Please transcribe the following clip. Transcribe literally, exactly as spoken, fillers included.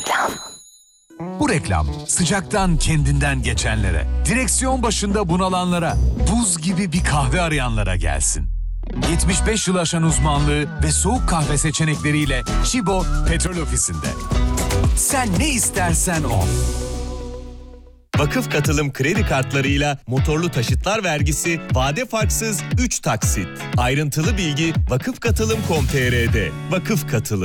Reklam. Bu reklam sıcaktan kendinden geçenlere, direksiyon başında bunalanlara, buz gibi bir kahve arayanlara gelsin. yetmiş beş yıl aşan uzmanlığı ve soğuk kahve seçenekleriyle Chibo Petrol Ofisi'nde. Sen ne istersen o. Vakıf Katılım kredi kartlarıyla motorlu taşıtlar vergisi vade farksız üç taksit. Ayrıntılı bilgi vakıf katılım nokta com nokta tr'de. Vakıf Katılım.